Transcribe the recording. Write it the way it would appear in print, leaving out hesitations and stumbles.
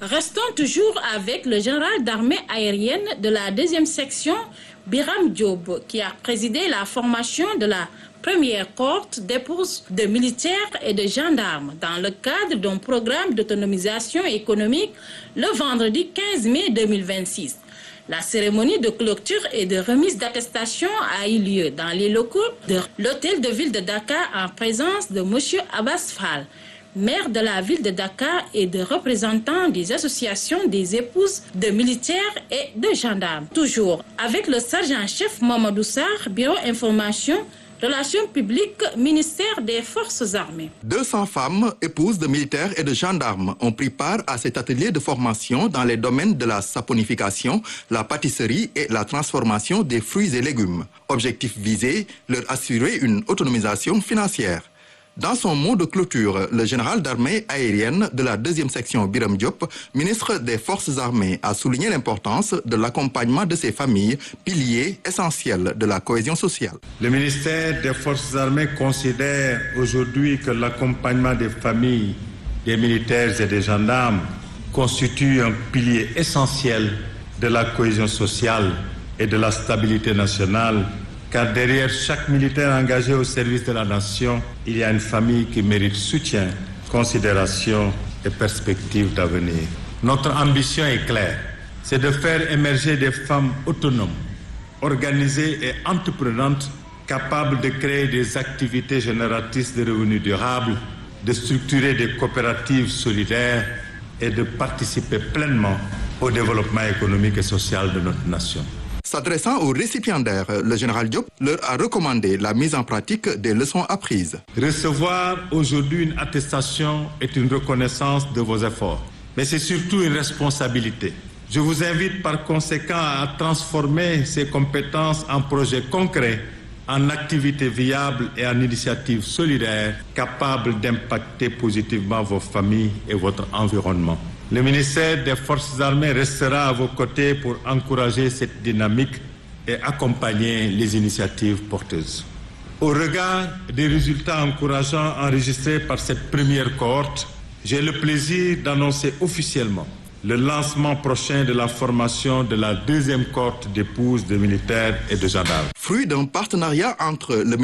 Restons toujours avec le général d'armée aérienne de la 2e section, Biram Diop, qui a présidé la formation de la première cohorte d'épouses de militaires et de gendarmes dans le cadre d'un programme d'autonomisation économique le vendredi 15 mai 2026. La cérémonie de clôture et de remise d'attestation a eu lieu dans les locaux de l'hôtel de ville de Dakar en présence de M. Abbas Fall, maire de la ville de Dakar, et de représentants des associations des épouses de militaires et de gendarmes. Toujours avec le sergent-chef Mamadou Sarr, bureau information, relations publiques, ministère des Forces armées. 200 femmes, épouses de militaires et de gendarmes, ont pris part à cet atelier de formation dans les domaines de la saponification, la pâtisserie et la transformation des fruits et légumes. Objectif visé, leur assurer une autonomisation financière. Dans son mot de clôture, le général d'armée aérienne de la 2e section Biram Diop, ministre des Forces armées, a souligné l'importance de l'accompagnement de ces familles, piliers essentiels de la cohésion sociale. Le ministère des Forces armées considère aujourd'hui que l'accompagnement des familles, des militaires et des gendarmes constitue un pilier essentiel de la cohésion sociale et de la stabilité nationale, car derrière chaque militaire engagé au service de la nation, il y a une famille qui mérite soutien, considération et perspective d'avenir. Notre ambition est claire, c'est de faire émerger des femmes autonomes, organisées et entreprenantes, capables de créer des activités génératrices de revenus durables, de structurer des coopératives solidaires et de participer pleinement au développement économique et social de notre nation. S'adressant aux récipiendaires, le général Diop leur a recommandé la mise en pratique des leçons apprises. Recevoir aujourd'hui une attestation est une reconnaissance de vos efforts, mais c'est surtout une responsabilité. Je vous invite par conséquent à transformer ces compétences en projets concrets, en activités viables et en initiatives solidaires capables d'impacter positivement vos familles et votre environnement. Le ministère des Forces armées restera à vos côtés pour encourager cette dynamique et accompagner les initiatives porteuses. Au regard des résultats encourageants enregistrés par cette première cohorte, j'ai le plaisir d'annoncer officiellement le lancement prochain de la formation de la 2e cohorte d'épouses de militaires et de gendarmes. Fruit d'un partenariat entre le